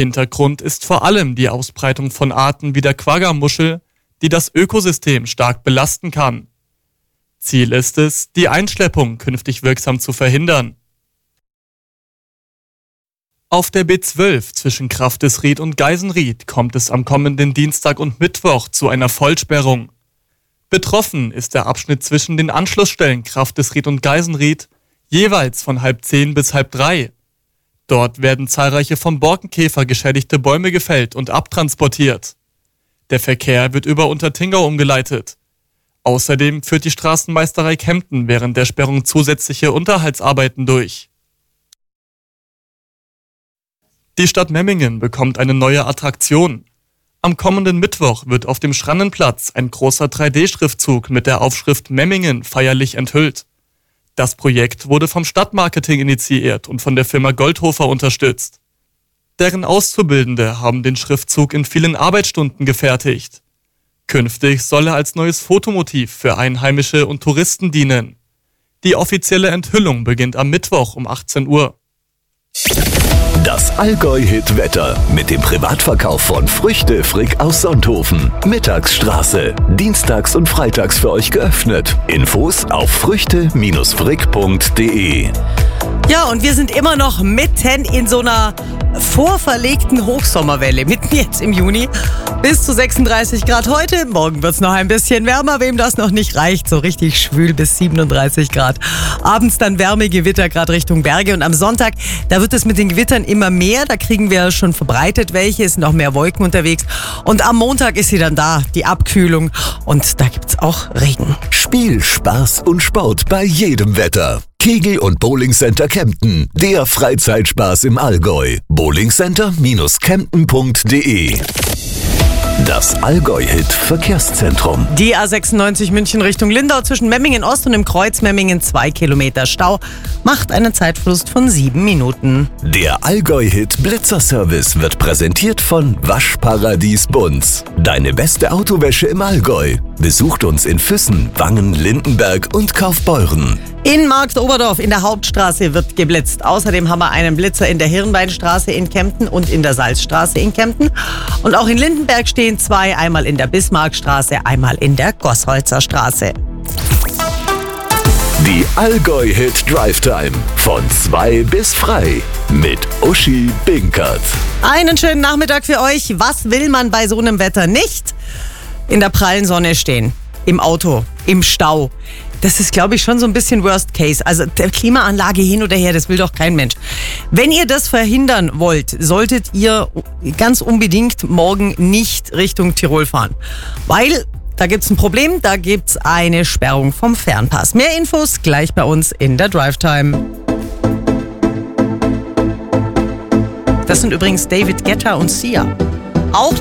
Hintergrund ist vor allem die Ausbreitung von Arten wie der Quagga-Muschel, die das Ökosystem stark belasten kann. Ziel ist es, die Einschleppung künftig wirksam zu verhindern. Auf der B12 zwischen Kraftisried und Geisenried kommt es am kommenden Dienstag und Mittwoch zu einer Vollsperrung. Betroffen ist der Abschnitt zwischen den Anschlussstellen Kraftisried und Geisenried, jeweils von 2:30 bis 2:30. Dort werden zahlreiche vom Borkenkäfer geschädigte Bäume gefällt und abtransportiert. Der Verkehr wird über Untertingau umgeleitet. Außerdem führt die Straßenmeisterei Kempten während der Sperrung zusätzliche Unterhaltsarbeiten durch. Die Stadt Memmingen bekommt eine neue Attraktion. Am kommenden Mittwoch wird auf dem Schrannenplatz ein großer 3D-Schriftzug mit der Aufschrift Memmingen feierlich enthüllt. Das Projekt wurde vom Stadtmarketing initiiert und von der Firma Goldhofer unterstützt. Deren Auszubildende haben den Schriftzug in vielen Arbeitsstunden gefertigt. Künftig soll er als neues Fotomotiv für Einheimische und Touristen dienen. Die offizielle Enthüllung beginnt am Mittwoch um 18 Uhr. Das Allgäu-Hit-Wetter mit dem Privatverkauf von Früchte Frick aus Sonthofen. Mittagsstraße. Dienstags und freitags für euch geöffnet. Infos auf früchte-frick.de. Ja, und wir sind immer noch mitten in so einer vorverlegten Hochsommerwelle. Mitten jetzt im Juni. Bis zu 36 Grad heute. Morgen wird es noch ein bisschen wärmer, wem das noch nicht reicht. So richtig schwül bis 37 Grad. Abends dann Wärmegewitter gerade Richtung Berge. Und am Sonntag, da wird es mit den Gewittern immer mehr. Da kriegen wir schon verbreitet welche. Es sind noch mehr Wolken unterwegs. Und am Montag ist sie dann da, die Abkühlung. Und da gibt es auch Regen. Spiel, Spaß und Sport bei jedem Wetter. Kegel- und Bowlingcenter Kempten. Der Freizeitspaß im Allgäu. bowlingcenter-kempten.de. Das Allgäu-Hit-Verkehrszentrum. Die A96 München Richtung Lindau zwischen Memmingen Ost und dem Kreuz Memmingen 2 Kilometer Stau macht einen Zeitverlust von 7 Minuten. Der Allgäu-Hit-Blitzer-Service wird präsentiert von Waschparadies Bunz. Deine beste Autowäsche im Allgäu. Besucht uns in Füssen, Wangen, Lindenberg und Kaufbeuren. In Marktoberdorf in der Hauptstraße wird geblitzt. Außerdem haben wir einen Blitzer in der Hirnbeinstraße in Kempten und in der Salzstraße in Kempten. Und auch in Lindenberg stehen 2, einmal in der Bismarckstraße, einmal in der Gossholzer Straße. Die Allgäu-Hit Drive Time von 2 bis frei mit Uschi Binkert. Einen schönen Nachmittag für euch. Was will man bei so einem Wetter nicht? In der prallen Sonne stehen, im Auto, im Stau. Das ist, glaube ich, schon so ein bisschen Worst Case. Also der Klimaanlage hin oder her, das will doch kein Mensch. Wenn ihr das verhindern wollt, solltet ihr ganz unbedingt morgen nicht Richtung Tirol fahren. Weil da gibt's ein Problem, da gibt's eine Sperrung vom Fernpass. Mehr Infos gleich bei uns in der Drive Time. Das sind übrigens David Guetta und Sia. Auch